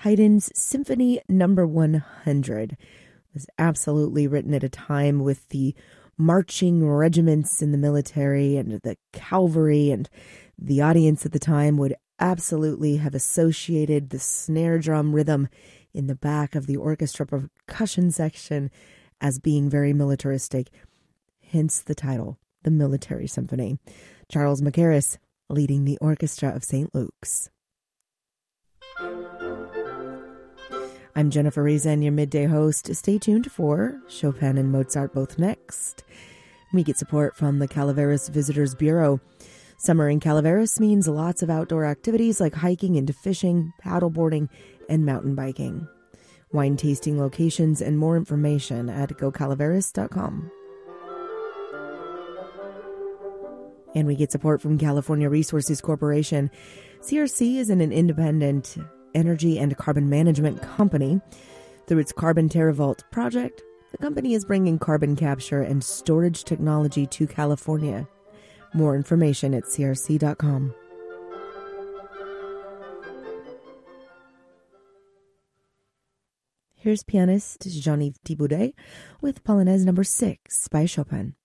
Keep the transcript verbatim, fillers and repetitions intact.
Haydn's Symphony Number one hundred was absolutely written at a time with the marching regiments in the military and the cavalry, and the audience at the time would absolutely have associated the snare drum rhythm in the back of the orchestra percussion section as being very militaristic, hence the title, The Military Symphony. Charles Mackerras leading the Orchestra of Saint Luke's. I'm Jennifer Reason, your midday host. Stay tuned for Chopin and Mozart both next. We get support from the Calaveras Visitors Bureau. Summer in Calaveras means lots of outdoor activities like hiking and fishing, paddleboarding, and mountain biking. Wine tasting locations and more information at go calaveras dot com. And we get support from California Resources Corporation. C R C is an independent energy and carbon management company. Through its Carbon TerraVault project, the company is bringing carbon capture and storage technology to California. More information at c r c dot com. Here's pianist Jean-Yves Thibaudet with Polonaise number six by Chopin.